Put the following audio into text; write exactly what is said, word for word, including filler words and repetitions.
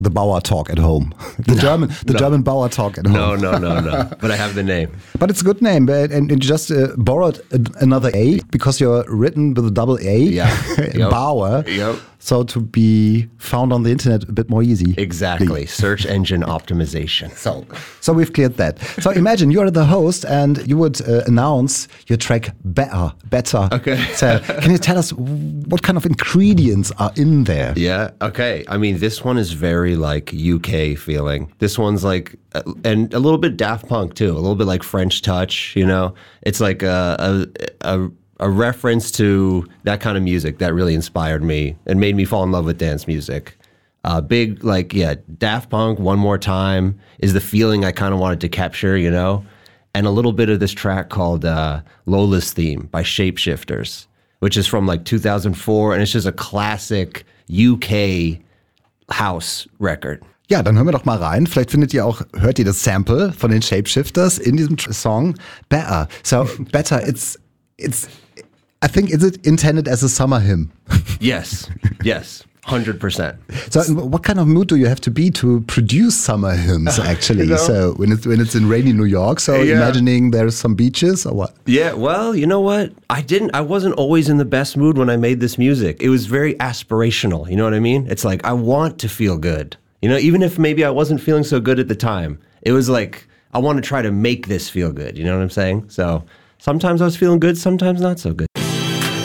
the Bauer talk at home. The No, German the no. German Bauer talk at No, home. no, no, no. But I have the name. But it's a good name, but, and, and you just uh, borrowed a, another A because you're written with a double A. Yeah. Yep. Bauer. Yep. So to be found on the internet a bit more easy. Exactly. Search engine optimization. So, so we've cleared that. So imagine you're the host and you would uh, announce your track better, better. Okay. So can you tell us what kind of ingredients are in there? Yeah. Okay. I mean, this one is very like U K feeling. This one's like, uh, and a little bit Daft Punk too. A little bit like French touch. You know, it's like a a, a a reference to that kind of music that really inspired me and made me fall in love with dance music. Uh, big, like, yeah, Daft Punk, One More Time is the feeling I kind of wanted to capture, you know? And a little bit of this track called uh, Lola's Theme by Shapeshifters, which is from like two thousand four, and it's just a classic U K house record. Ja, dann hören wir doch mal rein. Vielleicht findet ihr auch, hört ihr das Sample von den Shapeshifters in diesem Song Better. So, Better, it's, it's, I think, is it intended as a summer hymn? Yes, yes, one hundred percent. So what kind of mood do you have to be to produce summer hymns, actually? You know? So when it's, when it's in rainy New York, so Yeah. imagining there's some beaches or what? Yeah, well, you know what? I didn't, I wasn't always in the best mood when I made this music. It was very aspirational, you know what I mean? It's like, I want to feel good. You know, even if maybe I wasn't feeling so good at the time, it was like, I want to try to make this feel good, you know what I'm saying? So sometimes I was feeling good, sometimes not so good.